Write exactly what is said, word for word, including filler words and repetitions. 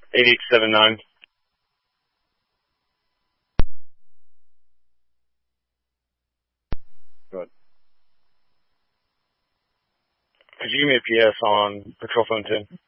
eight eight seven nine. Good. Could you give me a P S on Patrol Phone ten?